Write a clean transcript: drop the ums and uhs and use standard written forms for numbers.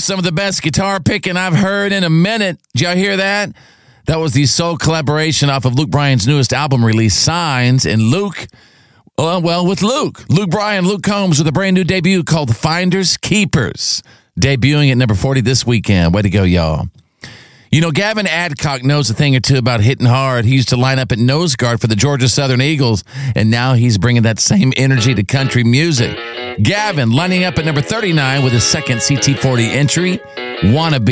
some of the best guitar picking I've heard in a minute. Did y'all hear that? That was the soul collaboration off of Luke Bryan's newest album release, Signs. And Luke, with Luke Bryan, Luke Combs with a brand new debut called Finders Keepers, debuting at number 40 this weekend. Way to go, y'all. You know, Gavin Adcock knows a thing or two about hitting hard. He used to line up at nose guard for the Georgia Southern Eagles, and now he's bringing that same energy to country music. Gavin lining up at number 39 with his second CT40 entry, Wannabe.